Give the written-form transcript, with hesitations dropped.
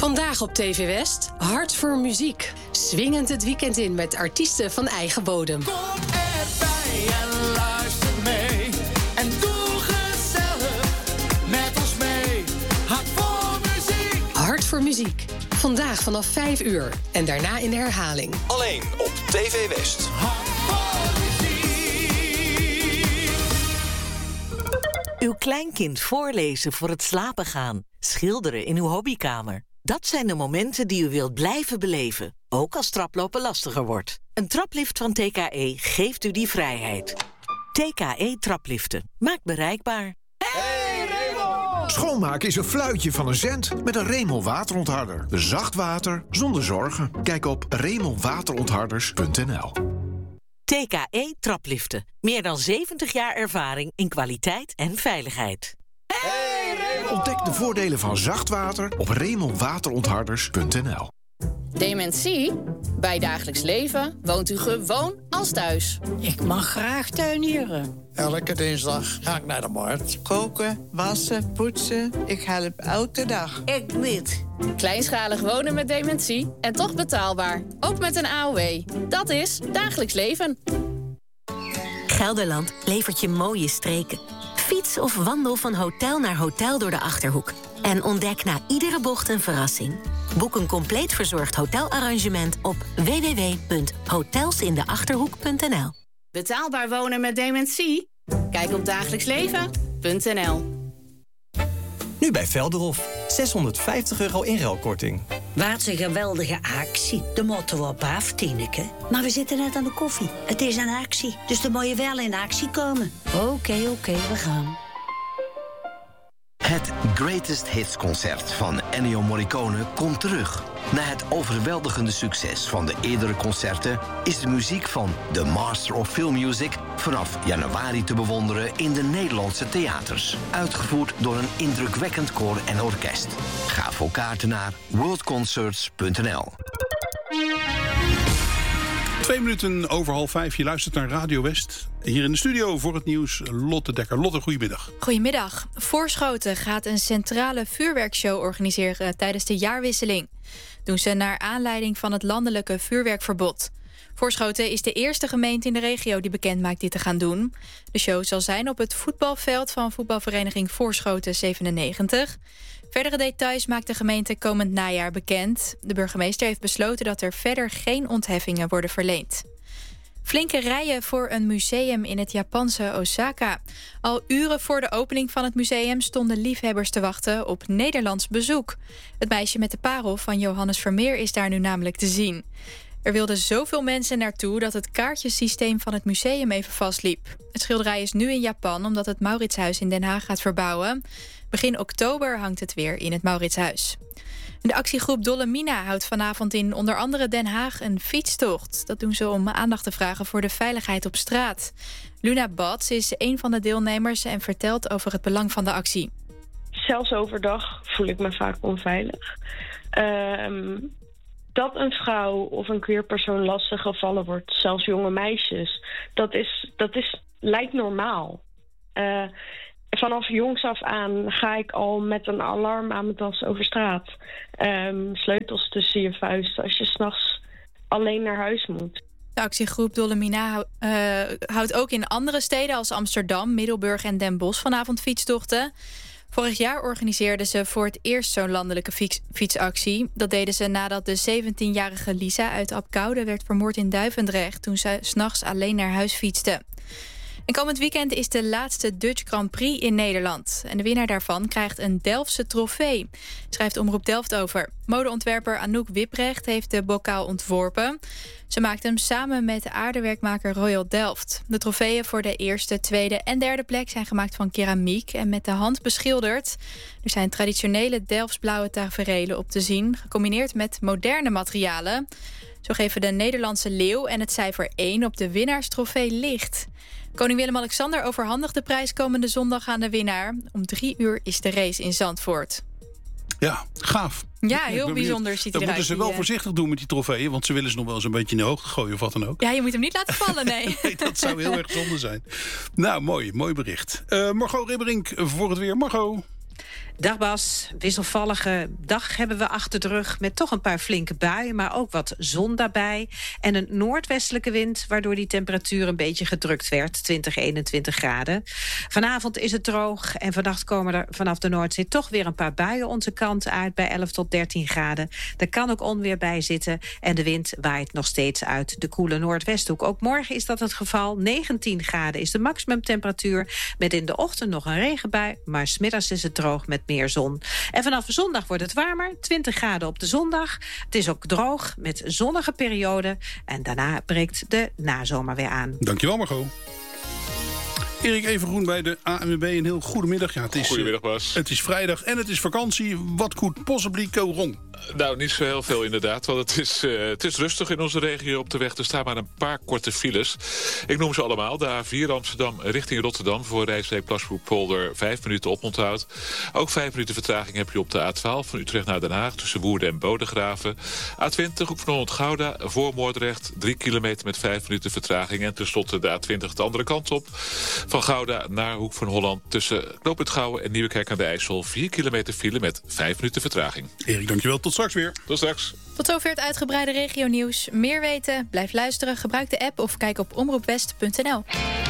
Vandaag op TV West, Hart voor Muziek. Swingend het weekend in met artiesten van eigen bodem. Kom erbij en luister mee. En doe gezellig met ons mee. Hart voor muziek. Hart voor Muziek. Vandaag vanaf 5 uur en daarna in de herhaling. Alleen op TV West. Hart voor muziek. Uw kleinkind voorlezen voor het slapen gaan. Schilderen in uw hobbykamer. Dat zijn de momenten die u wilt blijven beleven. Ook als traplopen lastiger wordt. Een traplift van TKE geeft u die vrijheid. TKE trapliften. Maakt bereikbaar. Hey Raymond! Schoonmaken is een fluitje van een cent met een Remel waterontharder. Zacht water zonder zorgen. Kijk op remelwaterontharders.nl. TKE trapliften. Meer dan 70 jaar ervaring in kwaliteit en veiligheid. Ontdek de voordelen van zacht water op remelwaterontharders.nl. Dementie? Bij dagelijks leven woont u gewoon als thuis. Ik mag graag tuinieren. Elke dinsdag ga ik naar de markt. Koken, wassen, poetsen. Ik help elke dag. Ik niet. Kleinschalig wonen met dementie en toch betaalbaar. Ook met een AOW. Dat is dagelijks leven. Gelderland levert je mooie streken. Fiets of wandel van hotel naar hotel door de Achterhoek. En ontdek na iedere bocht een verrassing. Boek een compleet verzorgd hotelarrangement op www.hotelsindeachterhoek.nl. Betaalbaar wonen met dementie? Kijk op dagelijksleven.nl. Nu bij Velderhof. €650 inruilkorting. Wat een geweldige actie. De motto op af, Tineke. Maar we zitten net aan de koffie. Het is een actie, dus dan moet je wel in actie komen. Oké, we gaan. Het Greatest Hits concert van Ennio Morricone komt terug. Na het overweldigende succes van de eerdere concerten is de muziek van The Master of Film Music vanaf januari te bewonderen in de Nederlandse theaters. Uitgevoerd door een indrukwekkend koor en orkest. Ga voor kaarten naar worldconcerts.nl. 2 minuten over 4:30. Je luistert naar Radio West. Hier in de studio voor het nieuws Lotte Dekker. Lotte, goedemiddag. Goedemiddag. Voorschoten gaat een centrale vuurwerkshow organiseren tijdens de jaarwisseling. Doen ze naar aanleiding van het landelijke vuurwerkverbod. Voorschoten is de eerste gemeente in de regio die bekend maakt dit te gaan doen. De show zal zijn op het voetbalveld van voetbalvereniging Voorschoten 97. Verdere details maakt de gemeente komend najaar bekend. De burgemeester heeft besloten dat er verder geen ontheffingen worden verleend. Flinke rijen voor een museum in het Japanse Osaka. Al uren voor de opening van het museum stonden liefhebbers te wachten op Nederlands bezoek. Het meisje met de parel van Johannes Vermeer is daar nu namelijk te zien. Er wilden zoveel mensen naartoe dat het kaartjesysteem van het museum even vastliep. Het schilderij is nu in Japan omdat het Mauritshuis in Den Haag gaat verbouwen. Begin oktober hangt het weer in het Mauritshuis. De actiegroep Dolle Mina houdt vanavond in onder andere Den Haag een fietstocht. Dat doen ze om aandacht te vragen voor de veiligheid op straat. Luna Bats is een van de deelnemers en vertelt over het belang van de actie. Zelfs overdag voel ik me vaak onveilig. Dat een vrouw of een queer persoon lastig gevallen wordt, zelfs jonge meisjes, dat lijkt normaal. Vanaf jongs af aan ga ik al met een alarm aan mijn tas over straat. Sleutels tussen je vuisten als je 's nachts alleen naar huis moet. De actiegroep Dolle Mina houdt ook in andere steden als Amsterdam, Middelburg en Den Bosch vanavond fietstochten. Vorig jaar organiseerden ze voor het eerst zo'n landelijke fietsactie. Dat deden ze nadat de 17-jarige Lisa uit Apkoude werd vermoord in Duivendrecht toen ze 's nachts alleen naar huis fietste. En komend weekend is de laatste Dutch Grand Prix in Nederland. En de winnaar daarvan krijgt een Delftse trofee, schrijft Omroep Delft over. Modeontwerper Anouk Wipprecht heeft de bokaal ontworpen. Ze maakt hem samen met de aardewerkmaker Royal Delft. De trofeeën voor de eerste, tweede en derde plek zijn gemaakt van keramiek en met de hand beschilderd. Er zijn traditionele Delftsblauwe taferelen op te zien, gecombineerd met moderne materialen. Zo geven de Nederlandse leeuw en het cijfer 1 op de winnaarstrofee licht. Koning Willem-Alexander overhandigt de prijs komende zondag aan de winnaar. Om 3 uur is de race in Zandvoort. Ja, gaaf. Ja, heel bijzonder ziet hij Dan eruit. moeten ze wel voorzichtig doen met die trofeeën, want ze willen ze nog wel eens een beetje in de hoogte gooien of wat dan ook. Ja, je moet hem niet laten vallen, nee. Nee, dat zou heel erg zonde zijn. Nou, mooi bericht. Margot Ribberink voor het weer. Margot. Dag Bas, wisselvallige dag hebben we achter de rug met toch een paar flinke buien, maar ook wat zon daarbij. En een noordwestelijke wind, waardoor die temperatuur een beetje gedrukt werd, 20, 21 graden. Vanavond is het droog en vannacht komen er vanaf de Noordzee toch weer een paar buien onze kant uit bij 11 tot 13 graden. Er kan ook onweer bij zitten en de wind waait nog steeds uit de koele noordwesthoek. Ook morgen is dat het geval. 19 graden is de maximumtemperatuur, met in de ochtend nog een regenbui, maar 's middags is het droog met meer zon. En vanaf zondag wordt het warmer, 20 graden op de zondag. Het is ook droog met zonnige perioden en daarna breekt de nazomer weer aan. Dankjewel, Margot. Erik Evengroen bij de ANWB, een heel goedemiddag. Ja, Goedemiddag, Bas. Het is vrijdag en het is vakantie. What could possibly go wrong? Nou, niet zo heel veel inderdaad, want het is rustig in onze regio op de weg. Er staan maar een paar korte files. Ik noem ze allemaal. De A4 Amsterdam richting Rotterdam voor Rijswijk Plasbroek-Polder 5 minuten oponthoud. Ook 5 minuten vertraging heb je op de A12 van Utrecht naar Den Haag tussen Woerden en Bodegraven. A20 Hoek van Holland-Gouda voor Moordrecht 3 kilometer met 5 minuten vertraging. En tenslotte de A20 de andere kant op. Van Gouda naar Hoek van Holland tussen Knooppunt Gouwen en Nieuwekerk aan de IJssel 4 kilometer file met 5 minuten vertraging. Erik, dankjewel. Tot straks weer. Tot straks. Tot zover het uitgebreide regionieuws. Meer weten? Blijf luisteren, gebruik de app of kijk op omroepwest.nl.